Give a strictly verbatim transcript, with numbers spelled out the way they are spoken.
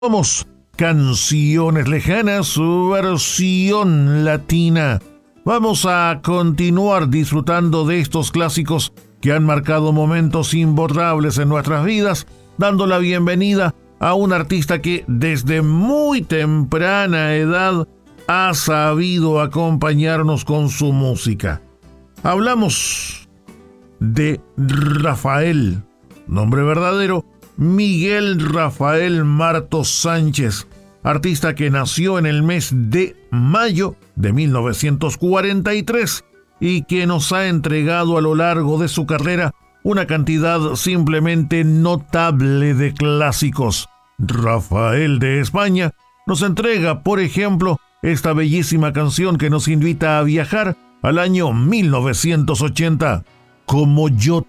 Somos Canciones Lejanas, su versión latina. Vamos a continuar disfrutando de estos clásicos que han marcado momentos imborrables en nuestras vidas, dando la bienvenida a un artista que desde muy temprana edad ha sabido acompañarnos con su música. Hablamos de Rafael, nombre verdadero, Miguel Rafael Martos Sánchez, artista que nació en el mes de mayo de mil novecientos cuarenta y tres y que nos ha entregado a lo largo de su carrera una cantidad simplemente notable de clásicos. Rafael de España nos entrega, por ejemplo, esta bellísima canción que nos invita a viajar al año mil novecientos ochenta, Como yo